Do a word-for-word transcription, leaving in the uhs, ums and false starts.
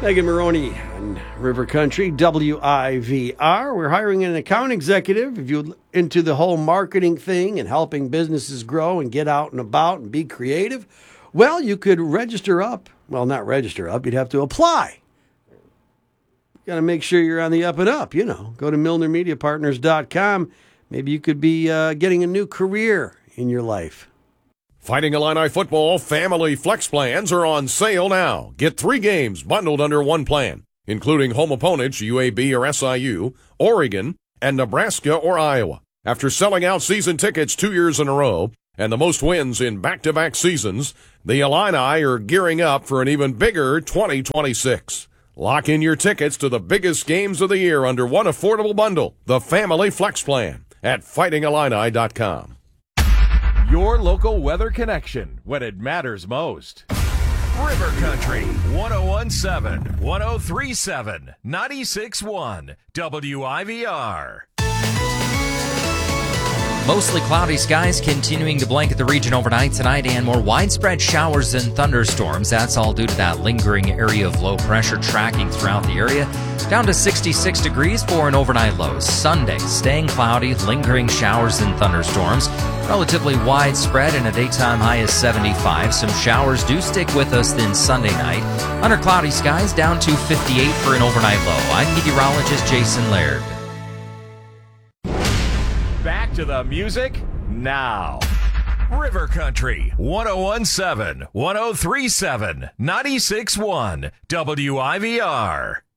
Megan Maroney on River Country, W I V R. We're hiring an account executive. If you're into the whole marketing thing and helping businesses grow and get out and about and be creative, well, you could register up. Well, not register up. You'd have to apply. You got to make sure you're on the up and up, you know. Go to Milner Media Partners dot com. Maybe you could be uh, getting a new career in your life. Fighting Illini football family flex plans are on sale now. Get three games bundled under one plan, including home opponents U A B or S I U, Oregon, and Nebraska or Iowa. After selling out season tickets two years in a row and the most wins in back-to-back seasons, the Illini are gearing up for an even bigger twenty twenty-six. Lock in your tickets to the biggest games of the year under one affordable bundle, the Family Flex Plan, at Fighting Illini dot com. Your local weather connection when it matters most. River Country, one oh one point seven, one oh three point seven, ninety-six point one, W I V R. Mostly cloudy skies continuing to blanket the region overnight tonight, and more widespread showers and thunderstorms. That's all due to that lingering area of low pressure tracking throughout the area. Down to sixty-six degrees for an overnight low. Sunday, staying cloudy, lingering showers and thunderstorms. Relatively widespread and a daytime high is seventy-five. Some showers do stick with us then Sunday night. Under cloudy skies, down to fifty-eight for an overnight low. I'm meteorologist Jason Laird. Back to the music now. River Country, one oh one point seven, one oh three point seven, ninety-six point one, W I V R.